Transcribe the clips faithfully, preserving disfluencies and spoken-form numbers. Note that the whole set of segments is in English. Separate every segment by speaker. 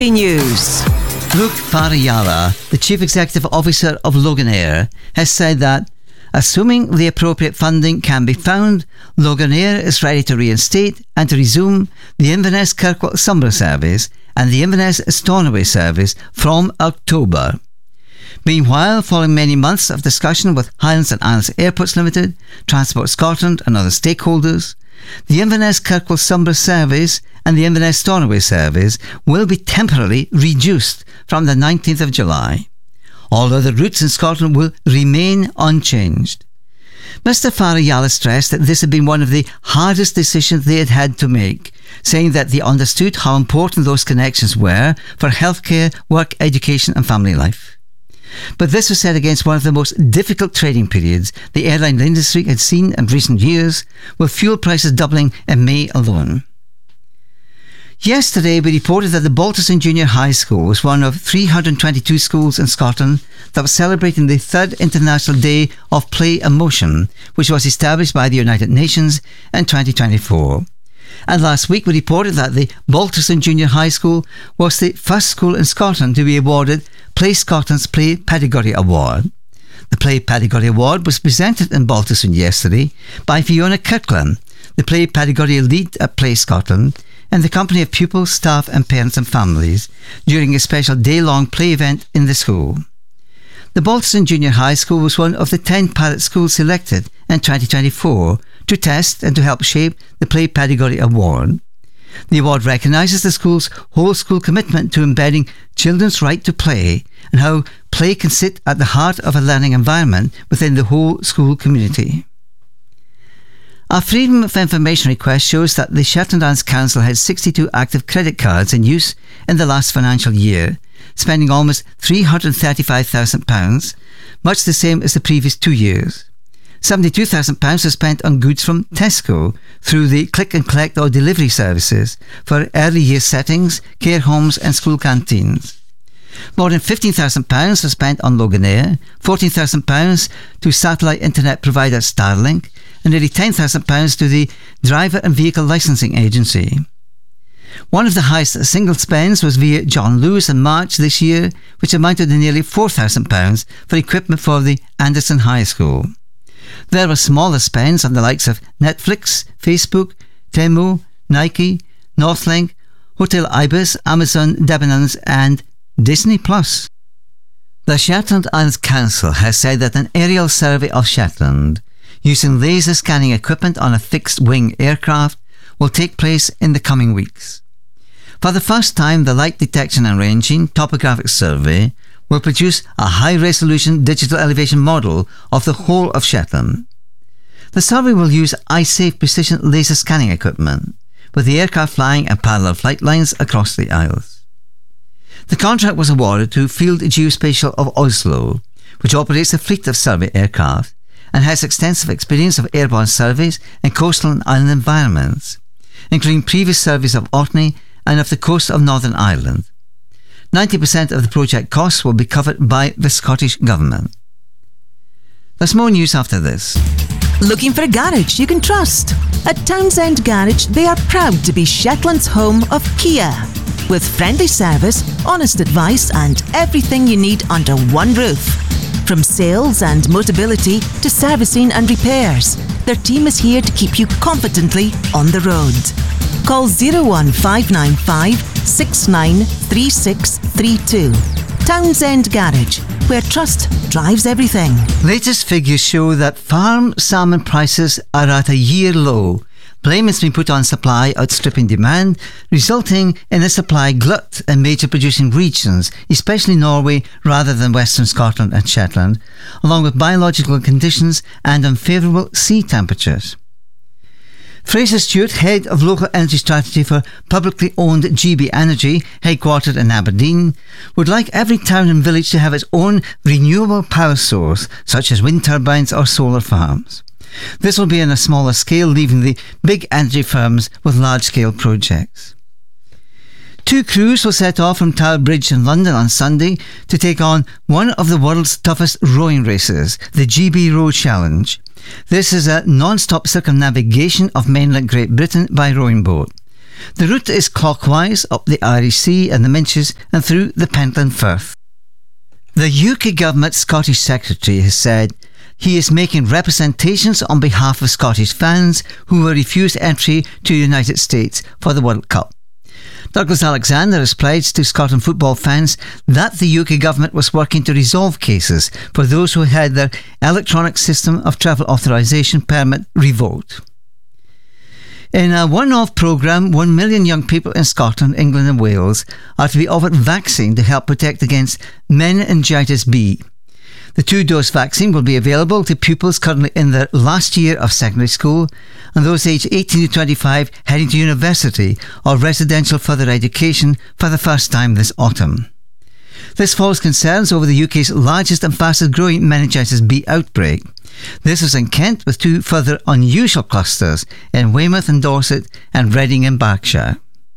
Speaker 1: News.
Speaker 2: Luke Farayala, the Chief Executive Officer of Loganair, has said that, assuming the appropriate funding can be found, Loganair is ready to reinstate and to resume the Inverness Kirkwall Sombra service and the Inverness Stornoway service from October. Meanwhile, following many months of discussion with Highlands and Islands Airports Limited, Transport Scotland and other stakeholders, the Inverness Kirkwall Sombra service and the Inverness Stornoway service will be temporarily reduced from the nineteenth of July. All other routes in Scotland will remain unchanged. Mister Farayala stressed that this had been one of the hardest decisions they had had to make, saying that they understood how important those connections were for healthcare, work, education and family life. But this was set against one of the most difficult trading periods the airline industry had seen in recent years, with fuel prices doubling in May alone. Yesterday we reported that the Balterson Junior High School was one of three hundred twenty-two schools in Scotland that was celebrating the third International Day of Play and Motion, which was established by the United Nations in twenty twenty-four. And last week we reported that the Balterson Junior High School was the first school in Scotland to be awarded Play Scotland's Play Pedagogy Award. The Play Pedagogy Award was presented in Balterson yesterday by Fiona Kirkland, the Play Pedagogy Lead at Play Scotland, in the company of pupils, staff and parents and families during a special day-long play event in the school. The Balterson Junior High School was one of the ten pilot schools selected in twenty twenty-four to test and to help shape the Play Pedagogy Award. The award recognises the school's whole school commitment to embedding children's right to play and how play can sit at the heart of a learning environment within the whole school community. Our Freedom of Information request shows that the Shetland Islands Council had sixty-two active credit cards in use in the last financial year, spending almost three hundred thirty-five thousand pounds, much the same as the previous two years. seventy-two thousand pounds was spent on goods from Tesco through the click and collect or delivery services for early year settings, care homes and school canteens. More than fifteen thousand pounds was spent on Loganair, fourteen thousand pounds to satellite internet provider Starlink, and nearly ten thousand pounds to the Driver and Vehicle Licensing Agency. One of the highest single spends was via John Lewis in March this year, which amounted to nearly four thousand pounds for equipment for the Anderson High School. There were smaller spends on the likes of Netflix, Facebook, Temu, Nike, Northlink, Hotel Ibis, Amazon, Debenhams and Disney Plus. The Shetland Islands Council has said that an aerial survey of Shetland using laser scanning equipment on a fixed-wing aircraft will take place in the coming weeks. For the first time, the Light Detection and Ranging Topographic Survey will produce a high-resolution digital elevation model of the whole of Shetland. The survey will use eye-safe precision laser scanning equipment, with the aircraft flying in parallel flight lines across the Isles. The contract was awarded to Field Geospatial of Oslo, which operates a fleet of survey aircraft and has extensive experience of airborne surveys in coastal and island environments, including previous surveys of Orkney and of the coast of Northern Ireland. ninety percent of the project costs will be covered by the Scottish Government. There's more news after this.
Speaker 1: Looking for a garage you can trust? At Townsend Garage, they are proud to be Shetland's home of Kia. With friendly service, honest advice and everything you need under one roof. From sales and Motability to servicing and repairs, their team is here to keep you confidently on the road. Call zero one five nine five, six nine three six three two. Townsend Garage, where trust drives everything.
Speaker 2: Latest figures show that farm salmon prices are at a year low. Blame has been put on supply outstripping demand, resulting in a supply glut in major producing regions, especially Norway rather than Western Scotland and Shetland, along with biological conditions and unfavourable sea temperatures. Fraser Stewart, Head of Local Energy Strategy for publicly owned G B Energy, headquartered in Aberdeen, would like every town and village to have its own renewable power source, such as wind turbines or solar farms. This will be on a smaller scale, leaving the big energy firms with large-scale projects. Two crews will set off from Tower Bridge in London on Sunday to take on one of the world's toughest rowing races, the G B Row Challenge. This is a non-stop circumnavigation of mainland Great Britain by rowing boat. The route is clockwise up the Irish Sea and the Minches and through the Pentland Firth. The U K Government Scottish Secretary has said he is making representations on behalf of Scottish fans who were refused entry to the United States for the World Cup. Douglas Alexander has pledged to Scotland football fans that the U K Government was working to resolve cases for those who had their electronic system of travel authorisation permit revoked. In a one-off programme, one million young people in Scotland, England and Wales are to be offered vaccine to help protect against meningitis B. The two-dose vaccine will be available to pupils currently in their last year of secondary school and those aged eighteen to twenty-five heading to university or residential further education for the first time this autumn. This follows concerns over the U K's largest and fastest growing meningitis B outbreak. This was in Kent with two further unusual clusters in Weymouth and Dorset and Reading in Berkshire.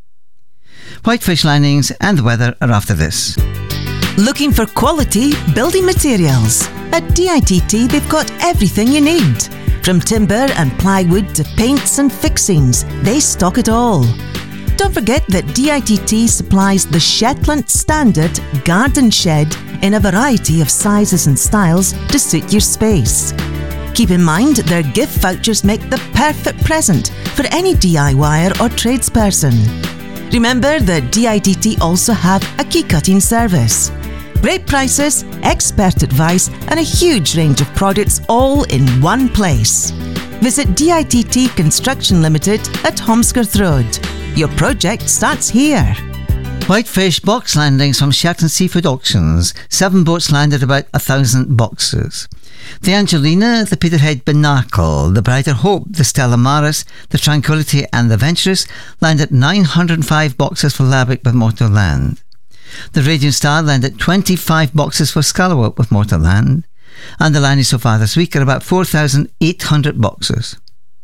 Speaker 2: Whitefish Landings and the weather are after this.
Speaker 1: Looking for quality building materials? At D I T T they've got everything you need. From timber and plywood to paints and fixings, they stock it all. Don't forget that D I T T supplies the Shetland Standard Garden Shed in a variety of sizes and styles to suit your space. Keep in mind their gift vouchers make the perfect present for any DIYer or tradesperson. Remember that D I T T also have a key cutting service. Great prices, expert advice and a huge range of products all in one place. Visit D I T T Construction Limited at Holmesworth Road. Your project starts here.
Speaker 2: Whitefish box landings from Shetland Seafood Auctions. Seven boats landed about a thousand boxes. The Angelina, the Peterhead Binacle, the Brighter Hope, the Stella Maris, the Tranquility and the Venturous landed nine hundred five boxes for Laverick with Motorland. The Radiant Star landed twenty-five boxes for Scallowop with Motorland. And the landings so far this week are about four thousand eight hundred boxes.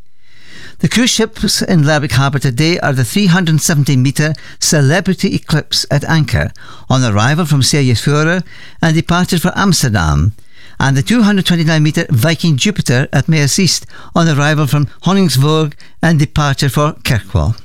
Speaker 2: The cruise ships in Lerwick Harbour today are the three hundred seventy metre Celebrity Eclipse at anchor on arrival from Seyðisfjörður and departure for Amsterdam, and the two hundred twenty-nine metre Viking Jupiter at Maersk East on arrival from Honningsvåg and departure for Kirkwall.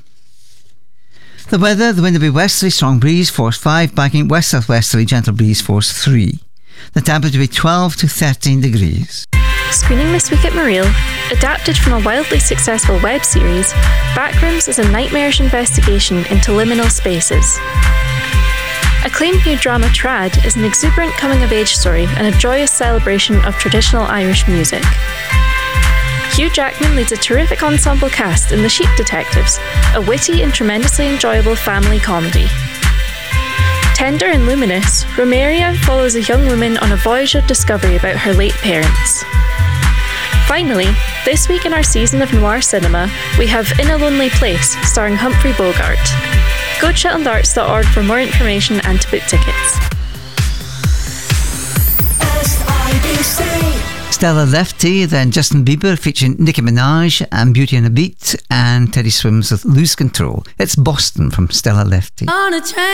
Speaker 2: The weather, the wind will be westerly, strong breeze, force five, backing west-southwesterly, gentle breeze, force three. The temperature will be twelve to thirteen degrees.
Speaker 3: Screening this week at Mareel, adapted from a wildly successful web series, Backrooms is a nightmarish investigation into liminal spaces. Acclaimed new drama Trad is an exuberant coming-of-age story and a joyous celebration of traditional Irish music. Hugh Jackman leads a terrific ensemble cast in The Sheep Detectives, a witty and tremendously enjoyable family comedy. Tender and luminous, Romeria follows a young woman on a voyage of discovery about her late parents. Finally, this week in our season of noir cinema, we have In a Lonely Place, starring Humphrey Bogart. Go to shetland arts dot org for more information and to book tickets.
Speaker 4: S I B C.
Speaker 2: Stella Lefty, then Justin Bieber featuring Nicki Minaj and Beauty and a Beat, and Teddy Swims with Lose Control. It's Boston from Stella Lefty.
Speaker 4: On a train.